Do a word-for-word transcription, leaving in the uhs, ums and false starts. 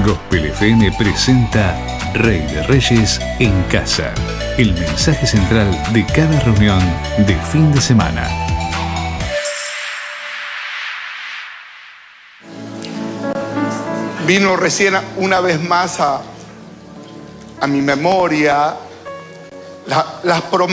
Gospel F M presenta Rey de Reyes en Casa. El mensaje central de cada reunión de fin de semana. Vino recién una vez más a, a mi memoria la, las promesas